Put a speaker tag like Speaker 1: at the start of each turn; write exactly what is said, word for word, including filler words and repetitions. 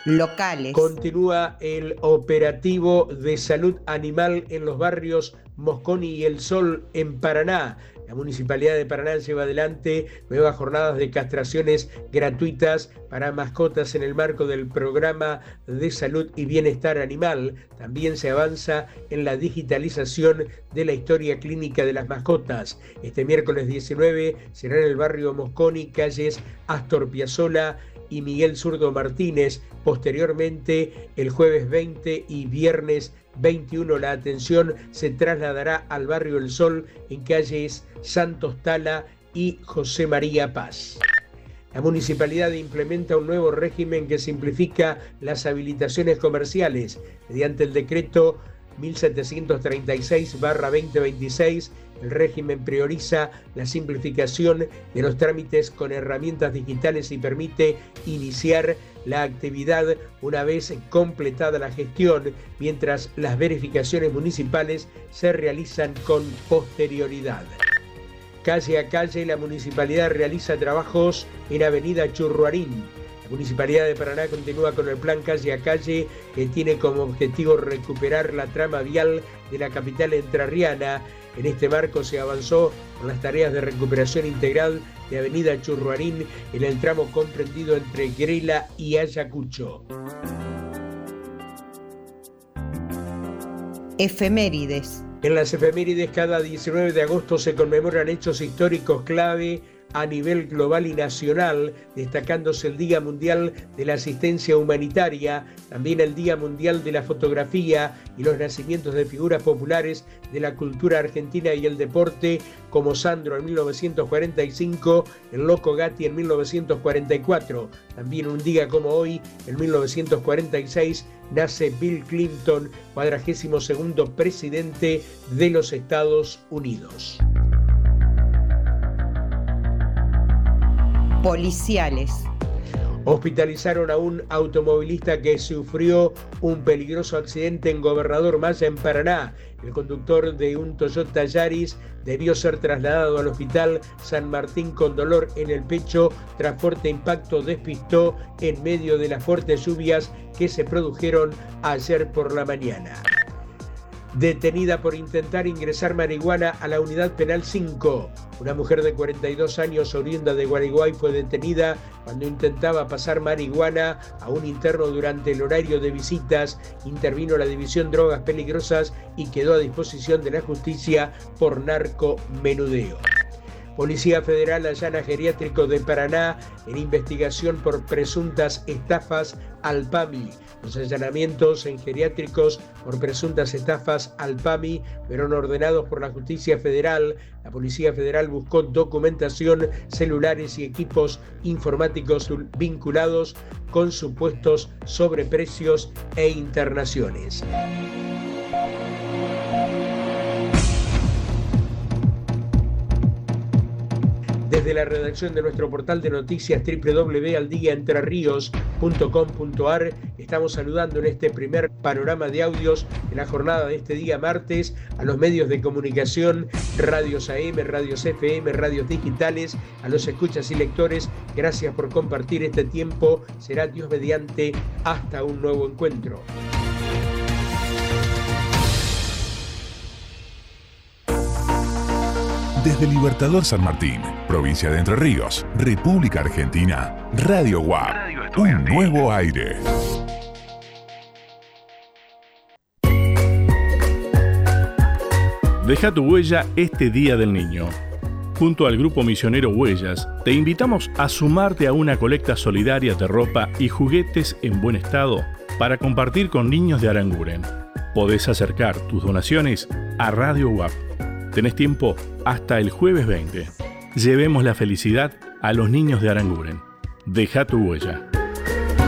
Speaker 1: locales.
Speaker 2: Continúa el operativo de salud animal en los barrios Mosconi y El Sol en Paraná. La Municipalidad de Paraná lleva adelante nuevas jornadas de castraciones gratuitas para mascotas en el marco del programa de salud y bienestar animal. También se avanza en la digitalización de la historia clínica de las mascotas. Este miércoles diecinueve será en el barrio Mosconi, calles Astor Piazzolla y Miguel Zurdo Martínez. Posteriormente, el jueves veinte y viernes veintiuno, la atención se trasladará al barrio El Sol en calles Santos Tala y José María Paz. La municipalidad implementa un nuevo régimen que simplifica las habilitaciones comerciales. Mediante el decreto mil setecientos treinta y seis barra veinte veintiséis, el régimen prioriza la simplificación de los trámites con herramientas digitales y permite iniciar la actividad una vez completada la gestión, mientras las verificaciones municipales se realizan con posterioridad. Calle a calle, la municipalidad realiza trabajos en Avenida Churruarín. La Municipalidad de Paraná continúa con el plan Calle a Calle, que tiene como objetivo recuperar la trama vial de la capital entrerriana. En este marco se avanzó con las tareas de recuperación integral de Avenida Churruarín en el tramo comprendido entre Grela y Ayacucho.
Speaker 1: Efemérides.
Speaker 2: En las efemérides, cada diecinueve de agosto se conmemoran hechos históricos clave a nivel global y nacional, destacándose el Día Mundial de la Asistencia Humanitaria, también el Día Mundial de la Fotografía y los nacimientos de figuras populares de la cultura argentina y el deporte, como Sandro en mil novecientos cuarenta y cinco, el Loco Gatti en mil novecientos cuarenta y cuatro. También un día como hoy, en mil novecientos cuarenta y seis, nace Bill Clinton, cuadragésimo segundo presidente de los Estados Unidos.
Speaker 1: Policiales.
Speaker 2: Hospitalizaron a un automovilista que sufrió un peligroso accidente en Gobernador Maya, en Paraná. El conductor de un Toyota Yaris debió ser trasladado al Hospital San Martín con dolor en el pecho tras fuerte impacto. Despistó en medio de las fuertes lluvias que se produjeron ayer por la mañana. Detenida por intentar ingresar marihuana a la unidad penal cinco. Una mujer de cuarenta y dos años, oriunda de Gualeguay, fue detenida cuando intentaba pasar marihuana a un interno durante el horario de visitas. Intervino la División Drogas Peligrosas y quedó a disposición de la justicia por narcomenudeo. Policía Federal allana geriátrico de Paraná en investigación por presuntas estafas al PAMI. Los allanamientos en geriátricos por presuntas estafas al PAMI fueron ordenados por la Justicia Federal. La Policía Federal buscó documentación, celulares y equipos informáticos vinculados con supuestos sobreprecios e internaciones. Desde la redacción de nuestro portal de noticias doble u doble u doble u punto al dia entre ríos punto com punto a r estamos saludando en este primer panorama de audios de la jornada de este día martes a los medios de comunicación, radios A M, radios F M, radios digitales, a los escuchas y lectores. Gracias por compartir este tiempo. Será Dios mediante hasta un nuevo encuentro.
Speaker 3: Desde Libertador San Martín, provincia de Entre Ríos, República Argentina, Radio U A P, un nuevo aire.
Speaker 4: Deja tu huella este Día del Niño. Junto al Grupo Misionero Huellas, te invitamos a sumarte a una colecta solidaria de ropa y juguetes en buen estado para compartir con niños de Aranguren. Podés acercar tus donaciones a Radio U A P. Tenés tiempo hasta el jueves veinte. Llevemos la felicidad a los niños de Aranguren. Deja tu huella.